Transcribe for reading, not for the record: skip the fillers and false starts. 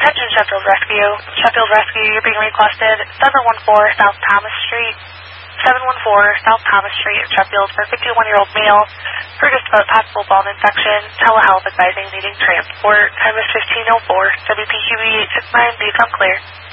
Attention Sheffield Rescue. Sheffield Rescue, you're being requested 714 South Thomas Street. 714 South Thomas Street in Sheffield for a 51-year-old male for just about possible bone infection. Telehealth advising needing transport. Time is 15:04. WPQB 869, become clear.